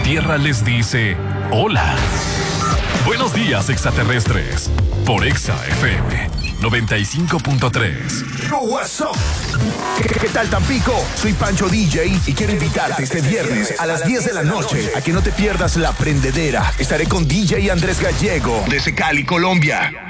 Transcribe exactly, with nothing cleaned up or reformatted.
Tierra les dice hola. Buenos días, extraterrestres. Por Exa F M noventa y cinco punto tres. What's up? ¿Qué, ¿Qué tal, Tampico? Soy Pancho D J y quiero invitarte este viernes a las diez de la noche a que no te pierdas La Prendedera. Estaré con D J Andrés Gallego desde Cali, Colombia.